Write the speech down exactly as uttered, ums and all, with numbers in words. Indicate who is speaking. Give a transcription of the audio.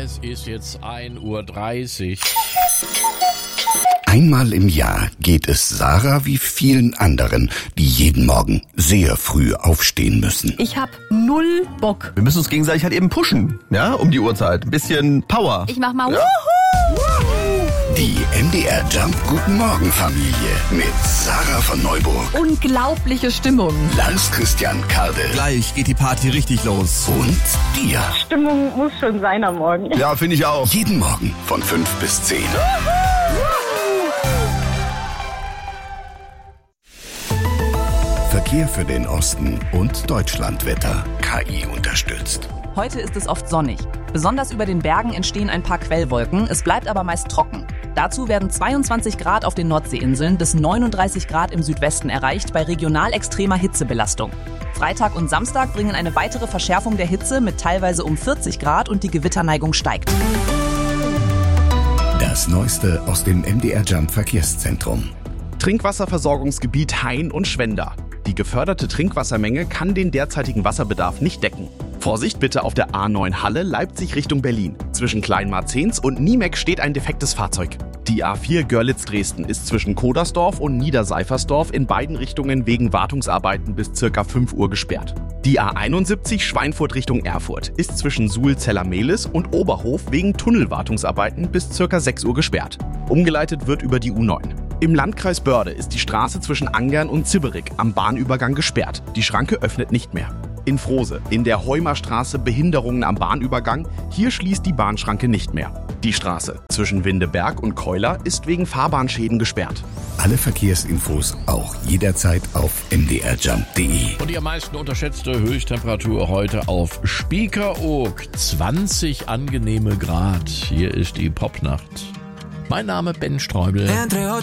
Speaker 1: Es ist jetzt ein Uhr dreißig.
Speaker 2: Einmal im Jahr geht es Sarah wie vielen anderen, die jeden Morgen sehr früh aufstehen müssen.
Speaker 3: Ich hab null Bock.
Speaker 4: Wir müssen uns gegenseitig halt eben pushen, ja, um die Uhrzeit. Ein bisschen Power.
Speaker 3: Ich mach mal
Speaker 4: ja.
Speaker 3: Wuhu!
Speaker 2: Die M D R Jump Guten Morgen Familie mit Sarah von Neuburg,
Speaker 3: Unglaubliche Stimmung.
Speaker 2: Lars Christian Kardel
Speaker 5: Gleich geht die Party richtig los.
Speaker 2: und dir.
Speaker 6: Stimmung muss schon sein am Morgen.
Speaker 4: Ja, finde ich auch.
Speaker 2: Jeden Morgen von fünf bis zehn. Verkehr für den Osten und Deutschlandwetter. K I unterstützt.
Speaker 7: Heute ist es oft sonnig. Besonders über den Bergen entstehen ein paar Quellwolken, es bleibt aber meist trocken. Dazu werden zweiundzwanzig Grad auf den Nordseeinseln bis neununddreißig Grad im Südwesten erreicht bei regional extremer Hitzebelastung. Freitag und Samstag bringen eine weitere Verschärfung der Hitze mit teilweise um vierzig Grad und die Gewitterneigung steigt.
Speaker 2: Das Neueste aus dem M D R Jump Verkehrszentrum.
Speaker 8: Trinkwasserversorgungsgebiet Hain und Schwenda. Die geförderte Trinkwassermenge kann den derzeitigen Wasserbedarf nicht decken. Vorsicht bitte auf der A neun Halle Leipzig Richtung Berlin. Zwischen Kleinmarzens und Niemek steht ein defektes Fahrzeug. Die A vier Görlitz-Dresden ist zwischen Kodersdorf und Niederseifersdorf in beiden Richtungen wegen Wartungsarbeiten bis ca. fünf Uhr gesperrt. Die A einundsiebzig Schweinfurt Richtung Erfurt ist zwischen Suhl-Zellermehlis und Oberhof wegen Tunnelwartungsarbeiten bis ca. sechs Uhr gesperrt. Umgeleitet wird über die U neun. Im Landkreis Börde ist die Straße zwischen Angern und Zibberig am Bahnübergang gesperrt. Die Schranke öffnet nicht mehr. In Frose, in der Heumerstraße Behinderungen am Bahnübergang, hier schließt die Bahnschranke nicht mehr. Die Straße zwischen Windeberg und Keuler ist wegen Fahrbahnschäden gesperrt.
Speaker 2: Alle Verkehrsinfos auch jederzeit auf m d r jump punkt d e.
Speaker 1: Und die am meisten unterschätzte Höchsttemperatur heute auf Spiekeroog. zwanzig angenehme Grad. Hier ist die Popnacht. Mein Name Ben Streubel.